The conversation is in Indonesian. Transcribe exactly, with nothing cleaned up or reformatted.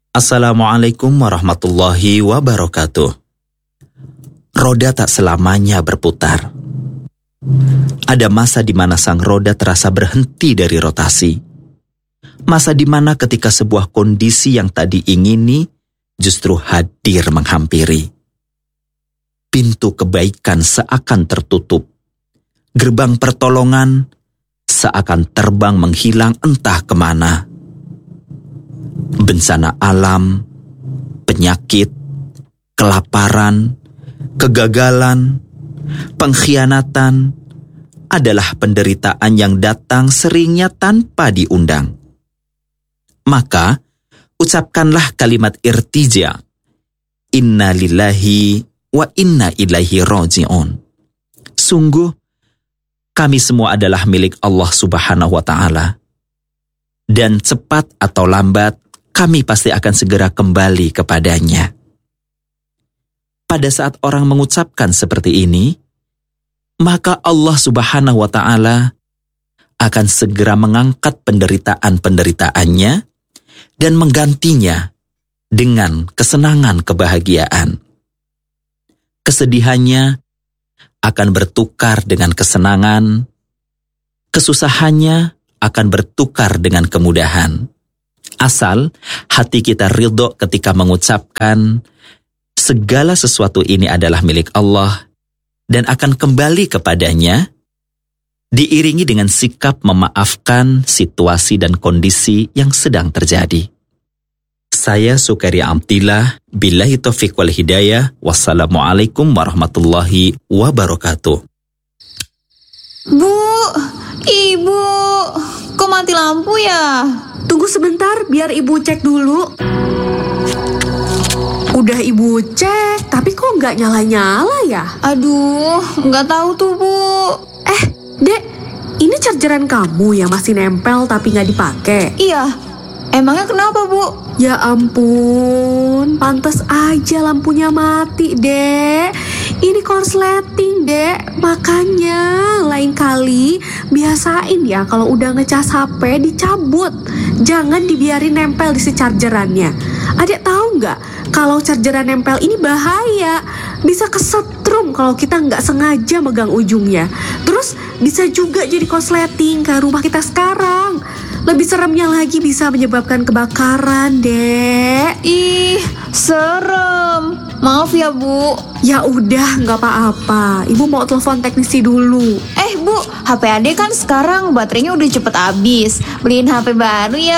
Assalamualaikum warahmatullahi wabarakatuh. Roda tak selamanya berputar. Ada masa di mana sang roda terasa berhenti dari rotasi. Masa di mana ketika sebuah kondisi yang tak diingini justru hadir menghampiri. Pintu kebaikan seakan tertutup. Gerbang pertolongan seakan terbang menghilang entah kemana. Bencana alam, penyakit, kelaparan, kegagalan, pengkhianatan adalah penderitaan yang datang seringnya tanpa diundang. Maka, ucapkanlah kalimat irtija, inna lillahi wa inna ilaihi raji'un. Sungguh, kami semua adalah milik Allah Subhanahu wa Ta'ala. Dan cepat atau lambat, kami pasti akan segera kembali kepadanya. Pada saat orang mengucapkan seperti ini, maka Allah Subhanahu wa Ta'ala akan segera mengangkat penderitaan-penderitaannya dan menggantinya dengan kesenangan kebahagiaan. Kesedihannya akan bertukar dengan kesenangan, kesusahannya akan bertukar dengan kemudahan. Asal hati kita ridho ketika mengucapkan segala sesuatu ini adalah milik Allah dan akan kembali kepadanya, diiringi dengan sikap memaafkan situasi dan kondisi yang sedang terjadi. Saya Sukaria Amtillah, billahi taufiq wal hidayah, wassalamualaikum warahmatullahi wabarakatuh. Bu, Ibu, kok mati lampu ya? Tunggu sebentar, biar ibu cek dulu. Udah ibu cek, tapi kok nggak nyala-nyala ya? Aduh, nggak tahu tuh, Bu. Eh, Dek, ini chargeran kamu yang masih nempel tapi nggak dipakai? Iya, emangnya kenapa, Bu? Ya ampun, pantas aja lampunya mati, Dek. Ini korsleting, Dek. Makanya lain kali biasain ya kalau udah ngecas H P dicabut. Jangan dibiarin nempel di si chargerannya. Adek tahu nggak kalau chargeran nempel ini bahaya. Bisa kesetrum kalau kita nggak sengaja megang ujungnya. Terus bisa juga jadi korsleting kayak rumah kita sekarang. Lebih seremnya lagi bisa menyebabkan kebakaran, Dek. Ih, serem. Maaf ya, Bu. Ya udah, nggak apa-apa. Ibu mau telepon teknisi dulu. Eh, Bu, H P Ade kan sekarang baterainya udah cepet habis. Beliin H P baru ya,